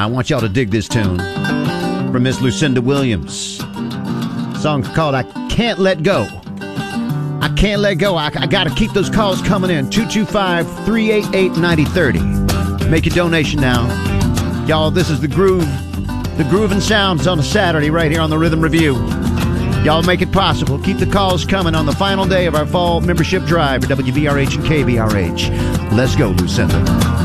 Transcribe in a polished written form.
I want y'all to dig this tune from Miss Lucinda Williams. Song's called I Can't Let Go. I can't let go. I got to keep those calls coming in. 225-388-9030. Make your donation now. Y'all, this is the groove. The grooving sounds on a Saturday right here on the Rhythm Review. Y'all make it possible. Keep the calls coming on the final day of our fall membership drive for WVRH and KVRH. Let's go, Lucinda.